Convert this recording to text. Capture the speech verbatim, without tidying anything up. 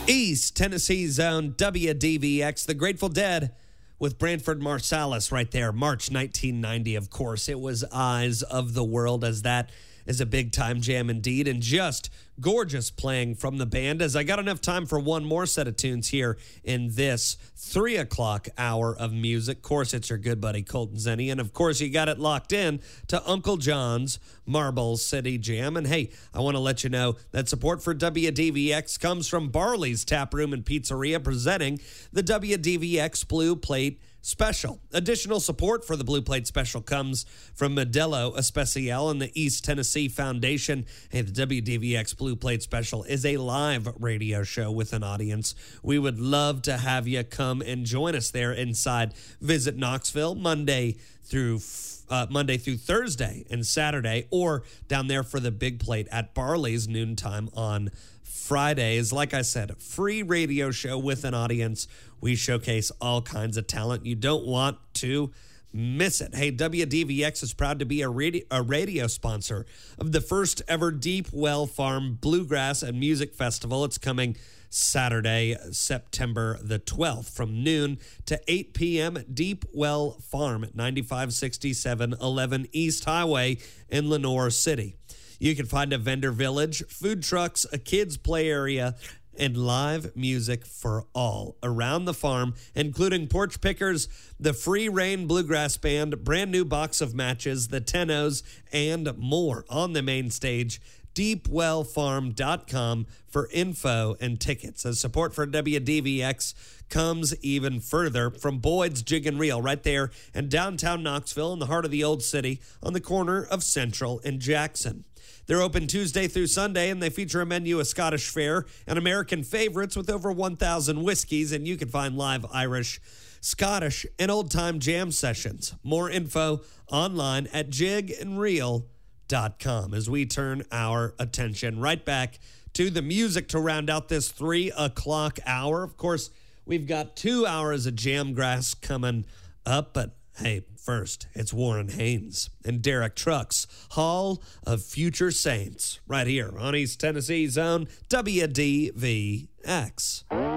East Tennessee Zone, W D V X, The Grateful Dead with Branford Marsalis right there. March nineteen ninety, of course. It was Eyes of the World, as that is a big-time jam indeed, and just gorgeous playing from the band. As I got enough time for one more set of tunes here in this three o'clock hour of music. Of course, it's your good buddy Colton Zenny, and of course, you got it locked in to Uncle John's Marble City Jam. And hey, I want to let you know that support for W D V X comes from Barley's Tap Room and Pizzeria, presenting the W D V X Blue Plate Special. Additional support for the Blue Plate Special comes from Modelo Especial and the East Tennessee Foundation. Hey, the W D V X Blue Plate Special is a live radio show with an audience. We would love to have you come and join us there inside Visit Knoxville Monday through uh, Monday through Thursday and Saturday, or down there for the big plate at Barley's noontime on Fridays. Like I said, free radio show with an audience. We showcase all kinds of talent. You don't want to miss it. Hey, W D V X is proud to be a radio, a radio sponsor of the first ever Deep Well Farm Bluegrass and Music Festival. It's coming Saturday, September the twelfth, from noon to eight p.m. at Deep Well Farm at ninety-five sixty-seven eleven East Highway in Lenoir City. You can find a vendor village, food trucks, a kids play area, and live music for all around the farm, including porch pickers, the Free Reign Bluegrass Band, brand new box of matches, the Tenos, and more on the main stage. deep well farm dot com for info and tickets. As support for W D V X comes even further from Boyd's Jig and Reel right there in downtown Knoxville in the heart of the old city on the corner of Central and Jackson. They're open Tuesday through Sunday, and they feature a menu of Scottish fare and American favorites with over one thousand whiskeys, and you can find live Irish, Scottish, and old-time jam sessions. More info online at jig and reel dot com as we turn our attention right back to the music to round out this three o'clock hour. Of course, we've got two hours of Jamgrass coming up, but hey, first, it's Warren Haynes and Derek Trucks, Hall of Future Saints, right here on East Tennessee Zone, W D V X.